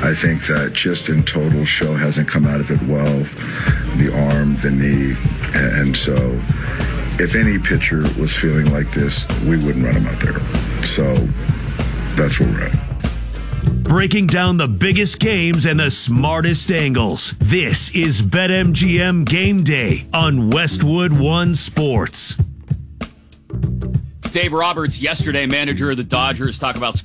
I think that just in total, Show hasn't come out of it well. The arm, the knee, and so if any pitcher was feeling like this, we wouldn't run him out there. So that's where we're at. Breaking down the biggest games and the smartest angles. This is BetMGM Game Day on Westwood One Sports. Dave Roberts, yesterday manager of the Dodgers, talk about